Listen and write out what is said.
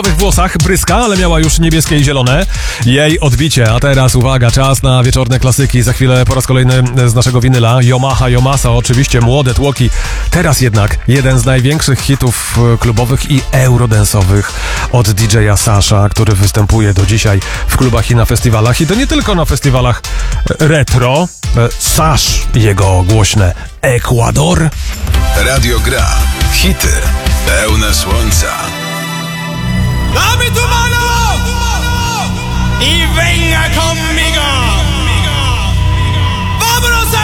W włosach bryska, ale miała już niebieskie i zielone. Jej odbicie, a teraz uwaga, czas na wieczorne klasyki. Za chwilę po raz kolejny z naszego winyla Yomaha Yomasa, oczywiście młode tłoki. Teraz jednak jeden z największych hitów klubowych i eurodensowych od DJ-a Sasha, który występuje do dzisiaj w klubach i na festiwalach. I to nie tylko na festiwalach retro. Sash, jego głośne Ekwador. Radio Gra. Hity pełne słońca. ¡Dame tu mano! ¡Y venga conmigo!